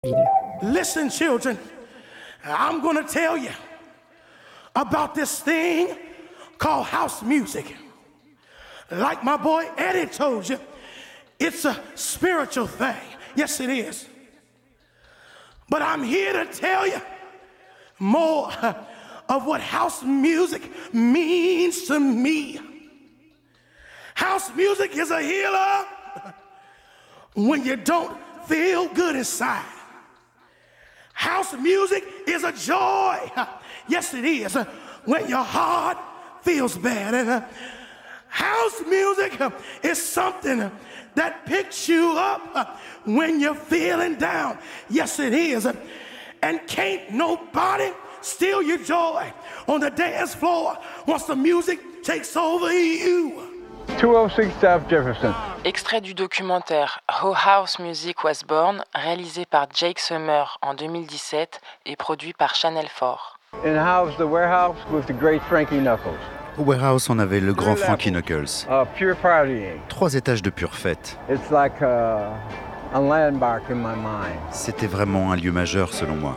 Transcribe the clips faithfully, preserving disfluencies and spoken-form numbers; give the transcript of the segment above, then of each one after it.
Listen, children, I'm gonna tell you about this thing called house music. Like my boy Eddie told you, it's a spiritual thing. Yes, it is. But I'm here to tell you more of what house music means to me. House music is a healer when you don't feel good inside. House music is a joy. Yes, it is. When your heart feels bad. And house music is something that picks you up when you're feeling down. Yes, it is. And can't nobody steal your joy on the dance floor once the music takes over you. two oh six South Jefferson. Extrait du documentaire How House Music Was Born, réalisé par Jake Summer en deux mille dix-sept et produit par Channel four. In house, the warehouse with the great Frankie Knuckles. Au warehouse, on avait le grand Frankie Knuckles. Uh, pure partying. Trois étages de pure fête. It's like a, a landmark in my mind. C'était vraiment un lieu majeur selon moi.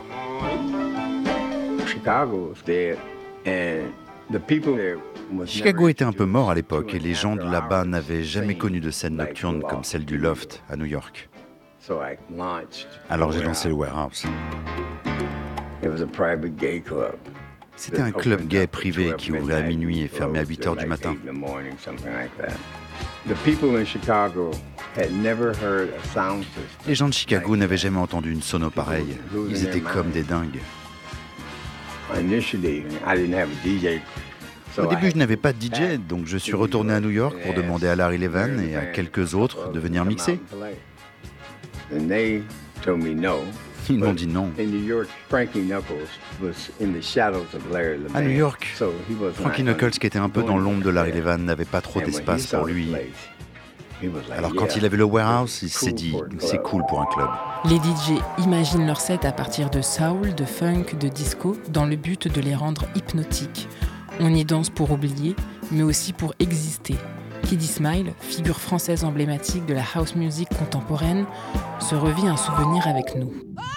Chicago was dead and the people there. Chicago était un peu mort à l'époque et les gens de là-bas n'avaient jamais connu de scène nocturne comme celle du Loft à New York. Alors j'ai lancé le Warehouse. C'était un club gay privé qui ouvrait à minuit et fermait à huit heures du matin. Les gens de Chicago n'avaient jamais entendu une sono pareille. Ils étaient comme des dingues. Au début, je n'avais pas de D J, donc je suis retourné à New York pour demander à Larry Levan et à quelques autres de venir mixer. Ils m'ont dit non. À New York, Frankie Knuckles, qui était un peu dans l'ombre de Larry Levan, n'avait pas trop d'espace pour lui. Alors quand il a vu le Warehouse, il s'est dit « c'est cool pour un club ». Les D J imaginent leur set à partir de soul, de funk, de disco, dans le but de les rendre hypnotiques. On y danse pour oublier, mais aussi pour exister. Kiddy Smile, figure française emblématique de la house music contemporaine, se revit un souvenir avec nous.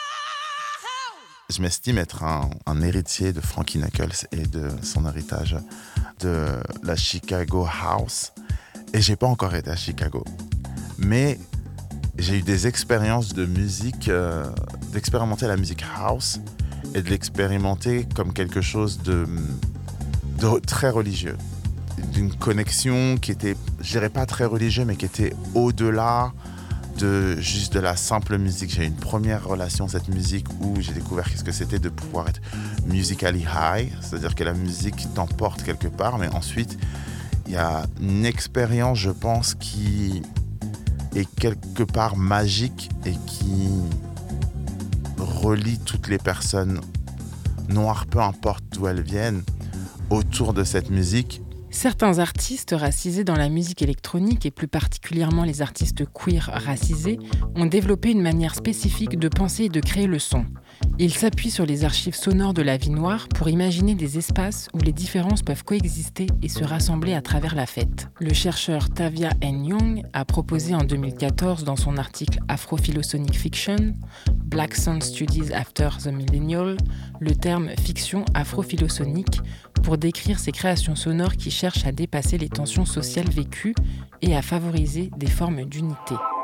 Je m'estime être un, un héritier de Frankie Knuckles et de son héritage de la Chicago House. Et j'ai pas encore été à Chicago. Mais j'ai eu des expériences de musique, euh, d'expérimenter la musique house et de l'expérimenter comme quelque chose de... de très religieux, d'une connexion qui était, je dirais pas très religieux, mais qui était au-delà de juste de la simple musique. J'ai eu une première relation à cette musique où j'ai découvert qu'est-ce que c'était de pouvoir être musically high, c'est-à-dire que la musique t'emporte quelque part, mais ensuite il y a une expérience, je pense, qui est quelque part magique et qui relie toutes les personnes noires, peu importe d'où elles viennent, autour de cette musique. Certains artistes racisés dans la musique électronique, et plus particulièrement les artistes queer racisés, ont développé une manière spécifique de penser et de créer le son. Ils s'appuient sur les archives sonores de la vie noire pour imaginer des espaces où les différences peuvent coexister et se rassembler à travers la fête. Le chercheur Tavia N. Young a proposé en deux mille quatorze dans son article Afro-Philosonic Fiction, Black Sound Studies After the Millennial, le terme fiction afro-philosonique pour décrire ces créations sonores qui cherchent à dépasser les tensions sociales vécues et à favoriser des formes d'unité.